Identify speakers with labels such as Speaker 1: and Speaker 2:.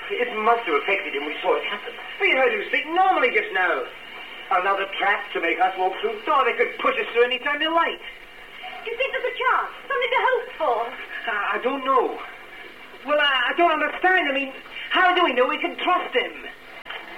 Speaker 1: It must have affected him. We saw it happen. We heard him speak normally just now. Another trap to make us walk through. Oh, they could push us through any time they like.
Speaker 2: Do you think there's a chance? Something to hope for?
Speaker 1: I don't know. Well, I don't understand. I mean, how do we know we can trust him?